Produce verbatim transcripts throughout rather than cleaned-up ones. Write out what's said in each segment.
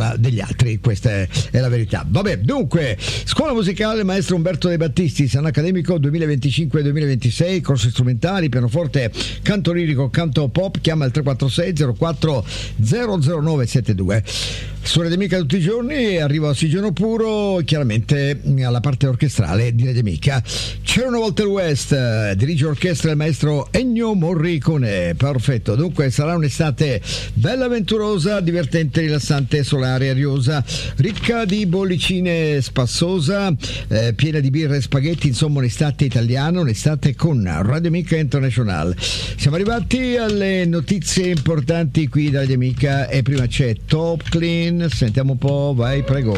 parla degli altri, questa è, è la verità. Vabbè, dunque, scuola musicale maestro Umberto De Battisti, anno accademico duemilaventicinque duemilaventisei, corsi strumentali, pianoforte, canto lirico, canto pop, chiama il tre quattro sei zero quattro zero zero nove sette due. Su Radio Amica tutti i giorni, arriva Ossigeno Puro, chiaramente alla parte orchestrale di Radio Amica. C'era una volta il West, dirige orchestra il maestro Ennio Morricone. Perfetto, dunque sarà un'estate bella, avventurosa, divertente, rilassante, solare, ariosa, ricca di bollicine, spassosa, eh, piena di birre e spaghetti, insomma un'estate italiana, un'estate con Radio Amica International. Siamo arrivati alle notizie importanti qui da Radio Amica e prima c'è Top Clean. Sentiamo un po', vai, prego.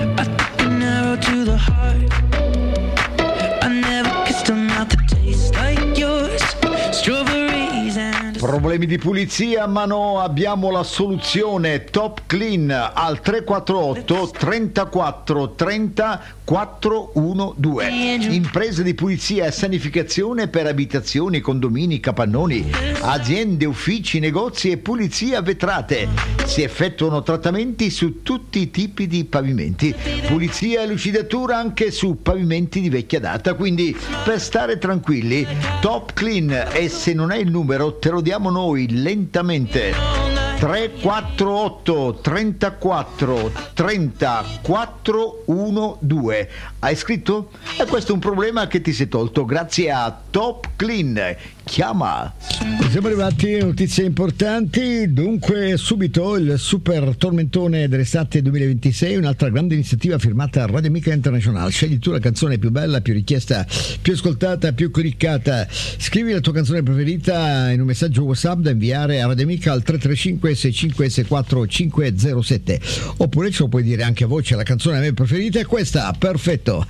Problemi di pulizia? Ma no, abbiamo la soluzione. Top Clean al tre quattro otto trentaquattro trenta quattrocentododici. Imprese di pulizia e sanificazione per abitazioni, condomini, capannoni, aziende, uffici, negozi e pulizia vetrate. Si effettuano trattamenti su tutti i tipi di pavimenti, pulizia e lucidatura anche su pavimenti di vecchia data, quindi per stare tranquilli Top Clean, e se non hai il numero te lo diamo noi lentamente. Tre quattro otto trentaquattro trenta quattrocentododici. Hai scritto? E questo è un problema che ti sei tolto grazie a Top Clean. Chiama. Siamo arrivati a notizie importanti. Dunque subito il super tormentone dell'estate duemilaventisei, un'altra grande iniziativa firmata a Radio Amica International. Scegli tu la canzone più bella, più richiesta, più ascoltata, più cliccata. Scrivi la tua canzone preferita in un messaggio WhatsApp da inviare a Radio Amica al tre tre cinque sei cinque sei quattro cinque zero sette, oppure ce lo puoi dire anche a voce. La canzone a me preferita è questa. Perfetto.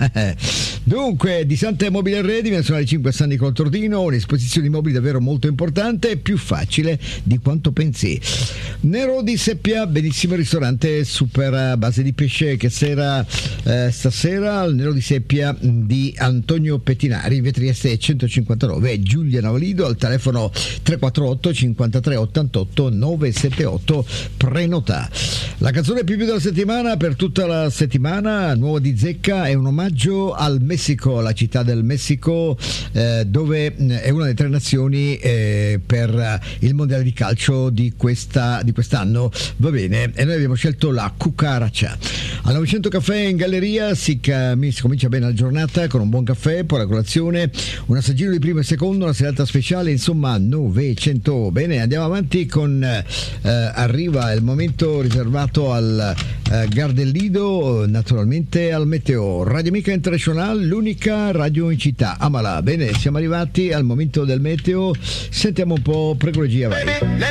Dunque di Santa Mobile Re, dimensionale cinque San Nicola Tordino, un'esposizione di mobili davvero molto importante, più facile di quanto pensi. Nero di Seppia, benissimo ristorante super a base di pesce. Che sera eh, stasera al Nero di Seppia di Antonio Pettinari, in via Trieste centocinquantanove, Giulia Navalido, al telefono tre quattro otto cinquantatré ottantotto novecentosettantotto. Prenota. La canzone più più della settimana per tutta la settimana, nuova di Zecca, è un omaggio al Messico, la città del Messico, eh, dove è una delle tre nazioni eh, per il mondiale di calcio di, questa, di quest'anno. Va bene, e noi abbiamo scelto la Cucaracha. Al novecento Caffè in galleria si, cam- si comincia bene la giornata con un buon caffè, poi la colazione, un assaggino di primo e secondo, una serata speciale, insomma novecento. Bene, andiamo avanti con eh, arriva il momento riservato al eh, Gardelido, naturalmente al meteo. Radio Amica International, l'unica radio in città. Amala. Bene, siamo arrivati al momento del meteo. Sentiamo un po', prego regia, vai.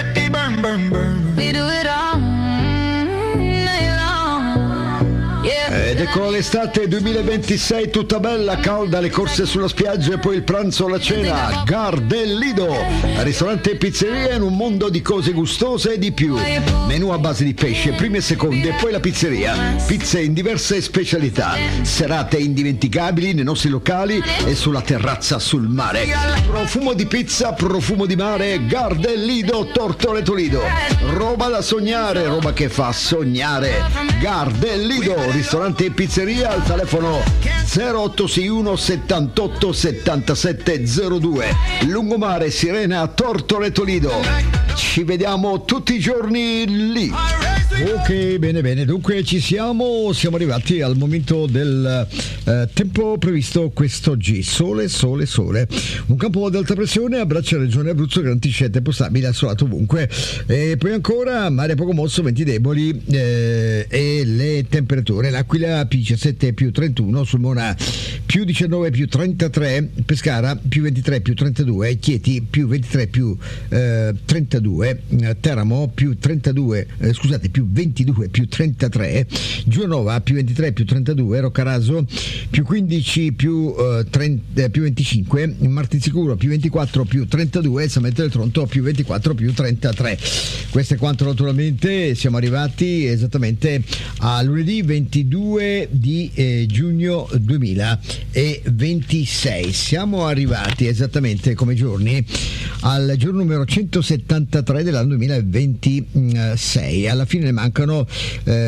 Ed ecco l'estate duemilaventisei tutta bella, calda, le corse sulla spiaggia e poi il pranzo o la cena. Gardelido, ristorante e pizzeria in un mondo di cose gustose e di più. Menù a base di pesce, primi e secondi, e poi la pizzeria. Pizze in diverse specialità. Serate indimenticabili nei nostri locali e sulla terrazza sul mare. Profumo di pizza, profumo di mare. Gardelido, Tortore Toledo. Roba da sognare, roba che fa sognare. Gardelido, ristorante e pizzeria, al telefono zero otto sei uno settantotto settantasette zero due, Lungomare, Sirena, Tortore Toledo. Ci vediamo tutti i giorni lì. Ok, bene bene, dunque ci siamo, siamo arrivati al momento del eh, tempo previsto quest'oggi. Sole, sole, sole. Un campo ad alta pressione abbraccia la regione Abruzzo, garantisce tempo stabile, assolato ovunque. E poi ancora mare poco mosso, venti deboli eh, e le temperature. L'Aquila più diciassette più trentuno, Sulmona più diciannove più trentatré, Pescara più ventitré più trentadue, Chieti più ventitré più eh, trentadue, Teramo più trentadue, eh, scusate, più ventidue più trentatré, Giovanova più ventitré più trentadue, Roccaraso più quindici più, eh, trenta, eh, più venticinque, Martinsicuro più ventiquattro più trentadue, San Benedetto del Tronto più ventiquattro più trentatré. Questo è quanto, naturalmente siamo arrivati esattamente a lunedì ventidue di eh, giugno duemilaventisei. Siamo arrivati esattamente come giorni al giorno numero centosettantatré dell'anno duemilaventisei. Alla fine ne mancano eh,